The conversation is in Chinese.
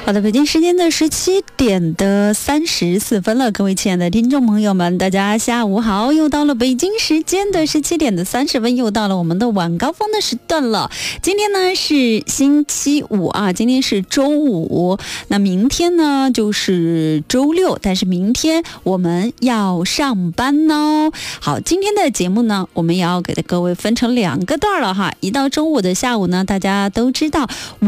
好的，北京时间的17点34分了，各位亲爱的听众朋友们，大家下午好，又到了北京时间的17点30分，又到了我们的晚高峰的时段了。今天呢是星期五啊，今天是周五，那明天呢就是周六，但是明天我们要上班哦。好，今天的节目呢，我们也要给各位分成2个段了哈。一到周五的下午呢，大家都知道